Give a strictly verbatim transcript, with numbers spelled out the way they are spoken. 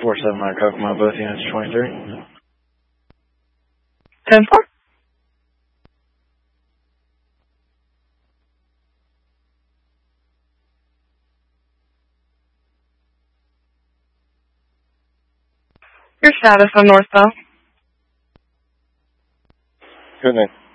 four seven Mike Kokomo, both units twenty-three. ten four. Your status on northbound. Good name.